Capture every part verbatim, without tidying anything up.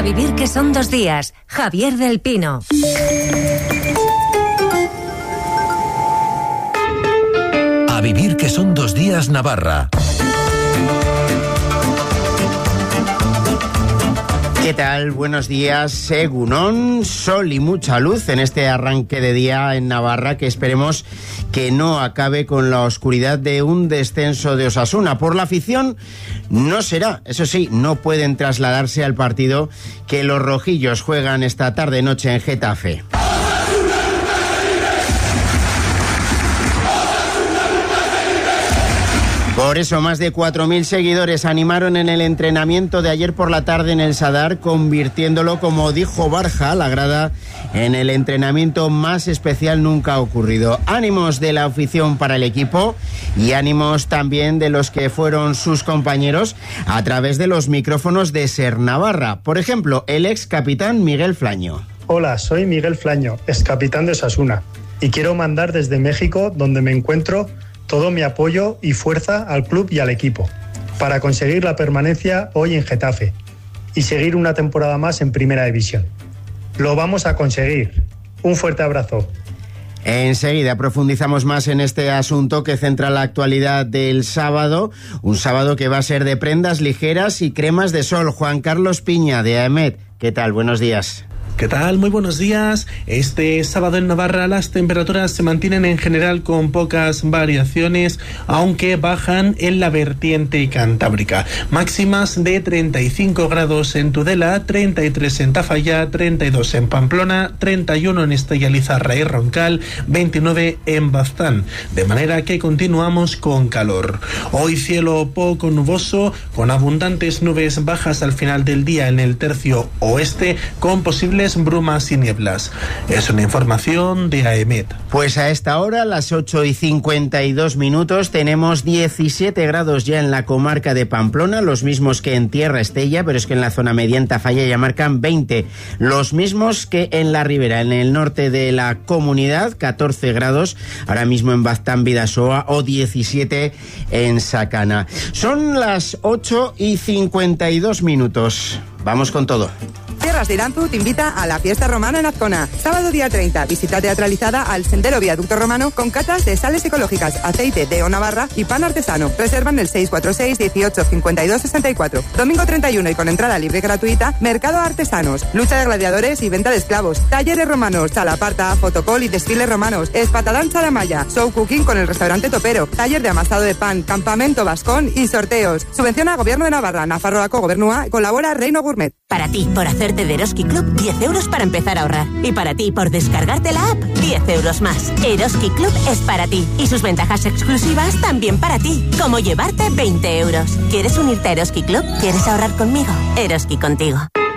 A vivir que son dos días. Javier del Pino. A vivir que son dos días Navarra. ¿Qué tal? Buenos días, Egunon, sol y mucha luz en este arranque de día en Navarra, que esperemos que no acabe con la oscuridad de un descenso de Osasuna. Por la afición no será, eso sí, no pueden trasladarse al partido que los rojillos juegan esta tarde-noche en Getafe. Por eso, más de cuatro mil seguidores animaron en el entrenamiento de ayer por la tarde en el Sadar, convirtiéndolo, como dijo Barja, la grada, en el entrenamiento más especial nunca ocurrido. Ánimos de la afición para el equipo y ánimos también de los que fueron sus compañeros a través de los micrófonos de Ser Navarra. Por ejemplo, el ex capitán Miguel Flaño. Hola, soy Miguel Flaño, ex capitán de Osasuna, y quiero mandar desde México, donde me encuentro, todo mi apoyo y fuerza al club y al equipo para conseguir la permanencia hoy en Getafe y seguir una temporada más en Primera División. Lo vamos a conseguir. Un fuerte abrazo. Enseguida profundizamos más en este asunto que centra la actualidad del sábado, un sábado que va a ser de prendas ligeras y cremas de sol. Juan Carlos Piña, de AEMET, ¿qué tal? Buenos días. ¿Qué tal? Muy buenos días. Este sábado en Navarra las temperaturas se mantienen en general con pocas variaciones, aunque bajan en la vertiente cantábrica. Máximas de treinta y cinco grados en Tudela, treinta y tres en Tafalla, treinta y dos en Pamplona, treinta y uno en Estella Lizarra y Roncal, veintinueve en Baztán. De manera que continuamos con calor. Hoy cielo poco nuboso, con abundantes nubes bajas al final del día en el tercio oeste, con posibles brumas y nieblas. Es una información de AEMET. Pues a esta hora, las ocho y cincuenta y dos minutos, tenemos diecisiete grados ya en la comarca de Pamplona, los mismos que en Tierra Estella, pero es que en la zona media en Tafalla ya marcan veinte, los mismos que en la Ribera, en el norte de la comunidad, catorce grados, ahora mismo en Baztán, Bidasoa, o diecisiete en Sacana. Son las ocho y cincuenta y dos minutos. Vamos con todo. Tierras de Iranzu te invita a la fiesta romana en Azcona. Sábado día treinta, visita teatralizada al Sendero Viaducto Romano con catas de sales ecológicas, aceite de O Navarra y pan artesano. Reservan el seis cuatro seis, dieciocho, cincuenta y dos, sesenta y cuatro. Domingo treinta y uno y con entrada libre y gratuita, mercado a artesanos, lucha de gladiadores y venta de esclavos, talleres romanos, chalaparta, fotocall y desfiles romanos, espatadán charamaya, show cooking con el restaurante Topero, taller de amasado de pan, campamento vascón y sorteos. Subvenciona Gobierno de Navarra, Nafarroako Gobernua, colabora Reino Gourmet. Para ti, por hacerte de Eroski Club, diez euros para empezar a ahorrar. Y para ti, por descargarte la app, diez euros más. Eroski Club es para ti. Y sus ventajas exclusivas también para ti. Como llevarte veinte euros. ¿Quieres unirte a Eroski Club? ¿Quieres ahorrar conmigo? Eroski contigo.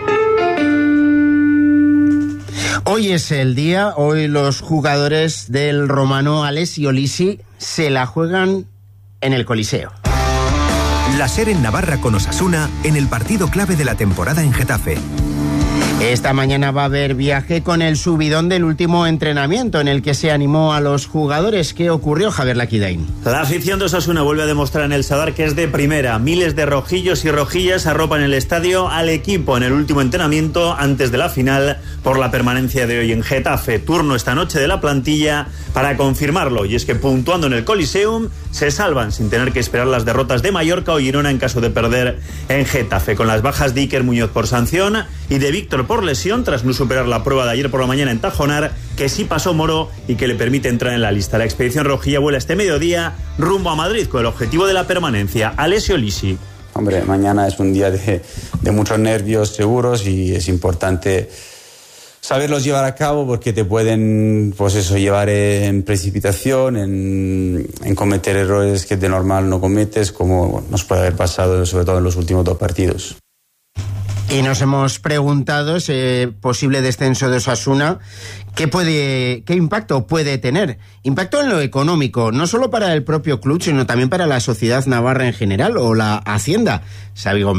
Hoy es el día, hoy los jugadores del romano Alessio Lisi se la juegan en el Coliseo. La SER en Navarra con Osasuna en el partido clave de la temporada en Getafe. Esta mañana va a haber viaje con el subidón del último entrenamiento en el que se animó a los jugadores. ¿Qué ocurrió, Javier Laquidain? La afición de Osasuna vuelve a demostrar en el Sadar que es de primera. Miles de rojillos y rojillas arropan el estadio al equipo en el último entrenamiento antes de la final por la permanencia de hoy en Getafe. Turno esta noche de la plantilla para confirmarlo. Y es que puntuando en el Coliseum se salvan sin tener que esperar las derrotas de Mallorca o Girona en caso de perder en Getafe. Con las bajas de Iker Muñoz por sanción y de Víctor por lesión tras no superar la prueba de ayer por la mañana en Tajonar, que sí pasó Moro y que le permite entrar en la lista. La expedición rojilla vuela este mediodía rumbo a Madrid con el objetivo de la permanencia. Alessio Lisi. Hombre, mañana es un día de, de muchos nervios seguros y es importante saberlos llevar a cabo porque te pueden, pues eso, llevar en precipitación, en, en cometer errores que de normal no cometes, como bueno, nos puede haber pasado sobre todo en los últimos dos partidos. Y nos hemos preguntado ese posible descenso de Osasuna, ¿qué puede, qué impacto puede tener? Impacto en lo económico, no solo para el propio club, sino también para la sociedad navarra en general o la Hacienda. Xavi Gómez.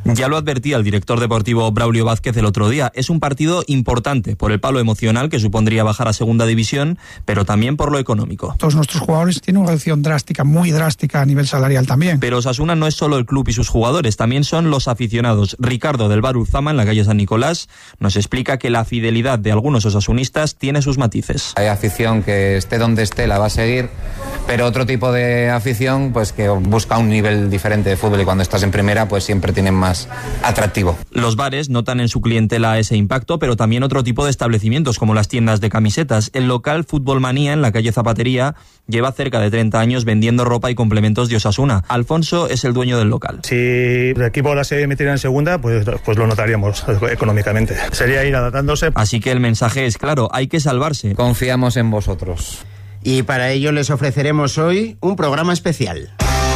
Ya lo advertía el director deportivo Braulio Vázquez el otro día. Es un partido importante por el palo emocional que supondría bajar a segunda división, pero también por lo económico. Todos nuestros jugadores tienen una reducción drástica, muy drástica a nivel salarial también. Pero Osasuna no es solo el club y sus jugadores, también son los aficionados. Ricardo del Bar Ulzama, en la calle San Nicolás, nos explica que la fidelidad de algunos osasunistas tiene sus matices. Hay afición que esté donde esté la va a seguir, pero otro tipo de afición pues que busca un nivel diferente de fútbol, y cuando estás en primera pues siempre tienen más atractivo. Los bares notan en su clientela ese impacto, pero también otro tipo de establecimientos como las tiendas de camisetas. El local Fútbol Manía, en la calle Zapatería, lleva cerca de treinta años vendiendo ropa y complementos de Osasuna. Alfonso es el dueño del local. Si el equipo ahora se metiera en segunda, pues, pues lo notaríamos económicamente. Sería ir adaptándose. Así que el mensaje es claro, hay que salvarse. Confiamos en vosotros. Y para ello les ofreceremos hoy un programa especial.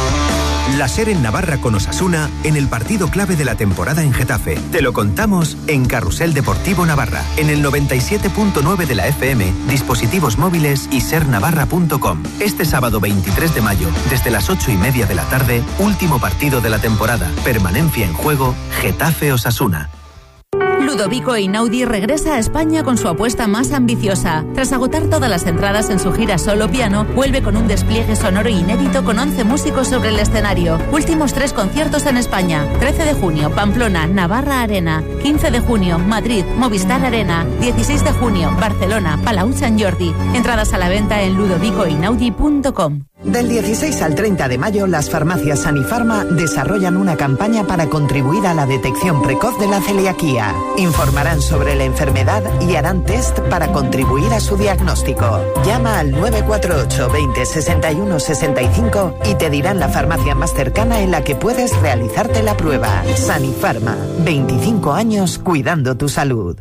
La SER en Navarra con Osasuna en el partido clave de la temporada en Getafe. Te lo contamos en Carrusel Deportivo Navarra, en el noventa y siete punto nueve de la F M, dispositivos móviles y ser navarra punto com. Este sábado veintitrés de mayo, desde las ocho y media de la tarde, último partido de la temporada. Permanencia en juego, Getafe Osasuna. Ludovico Einaudi regresa a España con su apuesta más ambiciosa. Tras agotar todas las entradas en su gira solo piano, vuelve con un despliegue sonoro inédito con once músicos sobre el escenario. Últimos tres conciertos en España. trece de junio, Pamplona, Navarra Arena. quince de junio, Madrid, Movistar Arena. dieciséis de junio, Barcelona, Palau Sant Jordi. Entradas a la venta en ludovico einaudi punto com. Del dieciséis al treinta de mayo, las farmacias Sanifarma desarrollan una campaña para contribuir a la detección precoz de la celiaquía. Informarán sobre la enfermedad y harán test para contribuir a su diagnóstico. Llama al nueve cuatro ocho veinte sesenta y uno sesenta y cinco y te dirán la farmacia más cercana en la que puedes realizarte la prueba. Sanifarma, veinticinco años cuidando tu salud.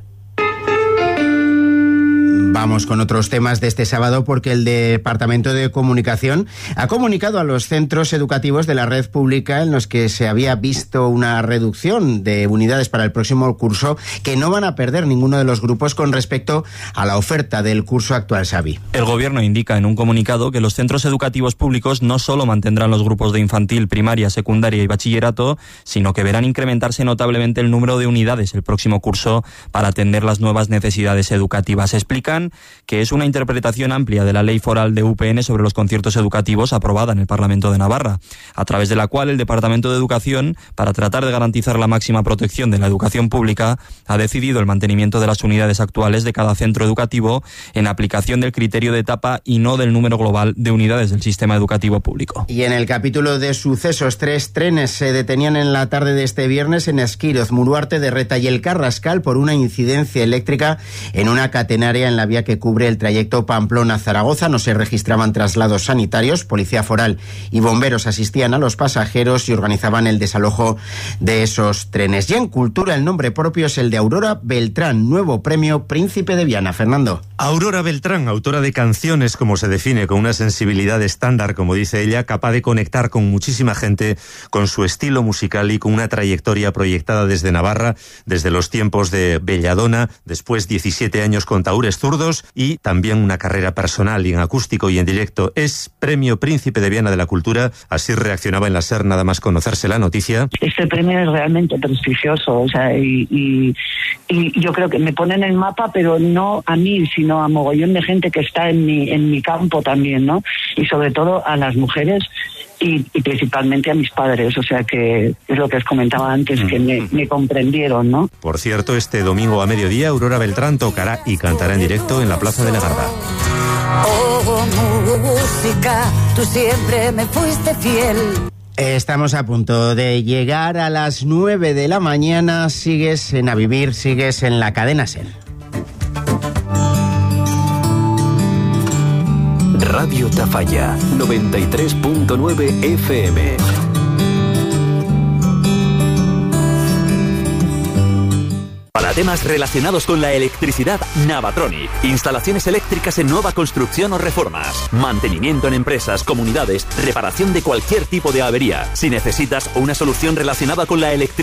Vamos con otros temas de este sábado, porque el Departamento de Comunicación ha comunicado a los centros educativos de la red pública en los que se había visto una reducción de unidades para el próximo curso que no van a perder ninguno de los grupos con respecto a la oferta del curso actual, Xavi. El Gobierno indica en un comunicado que los centros educativos públicos no solo mantendrán los grupos de infantil, primaria, secundaria y bachillerato, sino que verán incrementarse notablemente el número de unidades el próximo curso para atender las nuevas necesidades educativas. Explican que es una interpretación amplia de la Ley Foral de U P N sobre los conciertos educativos aprobada en el Parlamento de Navarra, a través de la cual el Departamento de Educación, para tratar de garantizar la máxima protección de la educación pública, ha decidido el mantenimiento de las unidades actuales de cada centro educativo en aplicación del criterio de etapa y no del número global de unidades del sistema educativo público. Y en el capítulo de sucesos, tres trenes se detenían en la tarde de este viernes en Esquiroz, Muruarte de Reta y el Carrascal por una incidencia eléctrica en una catenaria en la vía que cubre el trayecto Pamplona-Zaragoza. No se registraban traslados sanitarios. Policía Foral y bomberos asistían a los pasajeros y organizaban el desalojo de esos trenes. Y en cultura, el nombre propio es el de Aurora Beltrán, nuevo premio Príncipe de Viana. Fernando. Aurora Beltrán, autora de canciones, como se define, con una sensibilidad estándar, como dice ella, capaz de conectar con muchísima gente, con su estilo musical y con una trayectoria proyectada desde Navarra, desde los tiempos de Belladona, después diecisiete años con Taúres Zurdos y también una carrera personal y en acústico y en directo. Es premio Príncipe de Viana de la Cultura, así reaccionaba en la SER nada más conocerse la noticia. Este premio es realmente prestigioso, o sea, y, y, y yo creo que me pone en el mapa, pero no a mí, sino a mogollón de gente que está en mi, en mi campo también, ¿no? Y sobre todo a las mujeres y, y principalmente a mis padres, o sea que es lo que os comentaba antes, que me, me comprendieron, ¿no? Por cierto, este domingo a mediodía Aurora Beltrán tocará y cantará en directo en la Plaza de la Garda. Oh, música, tú siempre me fuiste fiel. Estamos a punto de llegar a las nueve de la mañana. Sigues en A Vivir, sigues en la cadena SER. Radio Tafalla, noventa y tres punto nueve F M. Para temas relacionados con la electricidad, Navatronic. Instalaciones eléctricas en nueva construcción o reformas. Mantenimiento en empresas, comunidades, reparación de cualquier tipo de avería. Si necesitas una solución relacionada con la electricidad,